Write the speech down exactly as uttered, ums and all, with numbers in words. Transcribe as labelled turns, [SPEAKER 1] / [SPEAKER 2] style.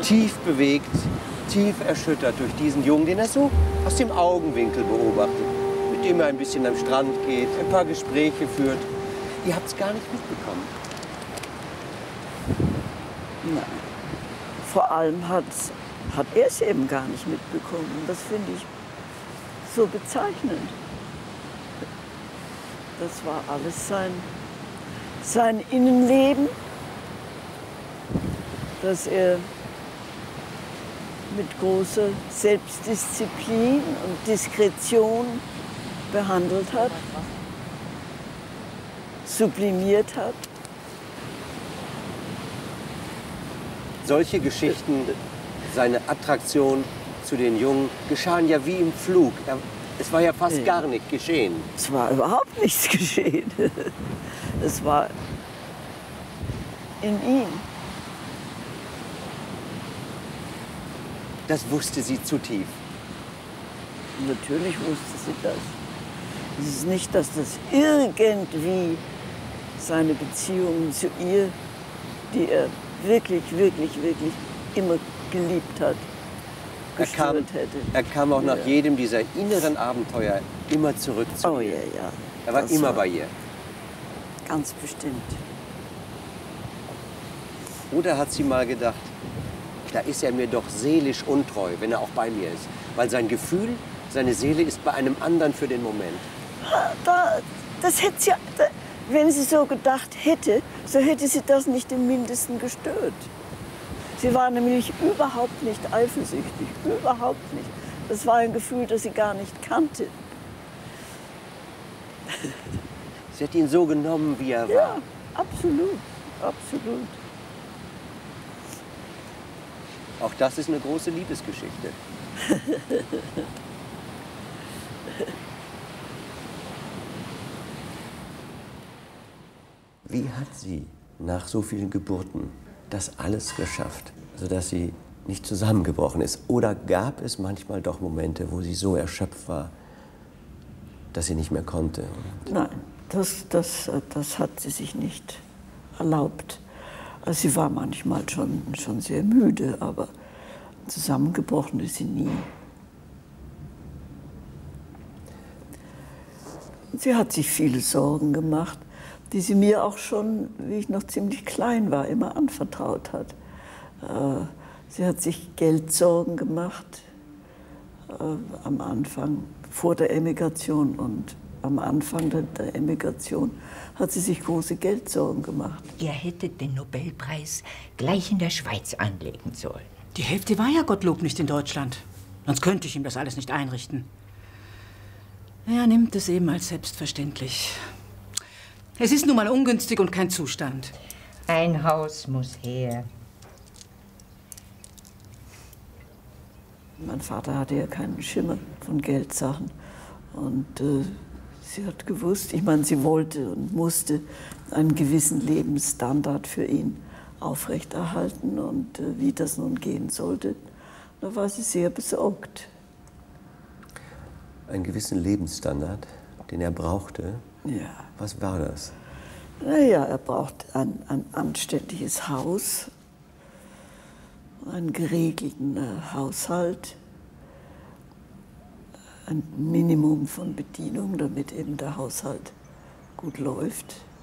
[SPEAKER 1] tief bewegt, tief erschüttert durch diesen Jungen, den er so aus dem Augenwinkel beobachtet, mit dem er ein bisschen am Strand geht, ein paar Gespräche führt. Ihr habt es gar nicht mitbekommen.
[SPEAKER 2] Nein. Vor allem hat, hat er es eben gar nicht mitbekommen. Und das finde ich so bezeichnend. Das war alles sein, sein Innenleben, das er mit großer Selbstdisziplin und Diskretion behandelt hat, sublimiert hat.
[SPEAKER 1] Solche Geschichten, seine Attraktion zu den Jungen, geschahen ja wie im Flug. Er, es war ja fast
[SPEAKER 2] ja.
[SPEAKER 1] gar nicht geschehen.
[SPEAKER 2] Es war überhaupt nichts geschehen. Es war in ihm.
[SPEAKER 1] Das wusste sie zu tief.
[SPEAKER 2] Natürlich wusste sie das. Es ist nicht, dass das irgendwie seine Beziehungen zu ihr, die er wirklich, wirklich, wirklich immer geliebt hat,
[SPEAKER 1] Er kam,
[SPEAKER 2] hätte.
[SPEAKER 1] er kam auch nach
[SPEAKER 2] Ja.
[SPEAKER 1] jedem dieser inneren Abenteuer immer zurück zu
[SPEAKER 2] Oh
[SPEAKER 1] ihr.
[SPEAKER 2] ja, ja.
[SPEAKER 1] Er war
[SPEAKER 2] Das
[SPEAKER 1] immer
[SPEAKER 2] war
[SPEAKER 1] bei ihr.
[SPEAKER 2] Ganz bestimmt.
[SPEAKER 1] Oder hat sie mal gedacht, da ist er mir doch seelisch untreu, wenn er auch bei mir ist. Weil sein Gefühl, seine Seele ist bei einem anderen für den Moment.
[SPEAKER 2] Da, das hätte sie, da, wenn sie so gedacht hätte, so hätte sie das nicht im Mindesten gestört. Sie war nämlich überhaupt nicht eifersüchtig, überhaupt nicht. Das war ein Gefühl, das sie gar nicht kannte.
[SPEAKER 1] Sie hat ihn so genommen, wie er
[SPEAKER 2] Ja,
[SPEAKER 1] war.
[SPEAKER 2] absolut, absolut.
[SPEAKER 1] Auch das ist eine große Liebesgeschichte. Wie hat sie nach so vielen Geburten das alles geschafft, sodass sie nicht zusammengebrochen ist? Oder gab es manchmal doch Momente, wo sie so erschöpft war, dass sie nicht mehr konnte?
[SPEAKER 2] Nein, das, das, das hat sie sich nicht erlaubt. Also sie war manchmal schon, schon sehr müde, aber zusammengebrochen ist sie nie. Sie hat sich viele Sorgen gemacht, die sie mir auch schon, wie ich noch ziemlich klein war, immer anvertraut hat. Sie hat sich Geldsorgen gemacht am Anfang, vor der Emigration und am Anfang der Emigration hat sie sich große Geldsorgen gemacht.
[SPEAKER 3] Ihr hättet den Nobelpreis gleich in der Schweiz anlegen sollen.
[SPEAKER 4] Die Hälfte war ja Gottlob nicht in Deutschland. Sonst könnte ich ihm das alles nicht einrichten. Er nimmt es eben als selbstverständlich. Es ist nun mal ungünstig und kein Zustand.
[SPEAKER 3] Ein Haus muss her.
[SPEAKER 2] Mein Vater hatte ja keinen Schimmer von Geldsachen. Und äh, sie hat gewusst, ich meine, sie wollte und musste einen gewissen Lebensstandard für ihn aufrechterhalten. Und äh, wie das nun gehen sollte, da war sie sehr besorgt.
[SPEAKER 1] Einen gewissen Lebensstandard, den er brauchte.
[SPEAKER 2] Ja.
[SPEAKER 1] Was war das?
[SPEAKER 2] Naja, er braucht ein, ein anständiges Haus, einen geregelten äh, Haushalt, ein Minimum von Bedienung, damit eben der Haushalt gut läuft.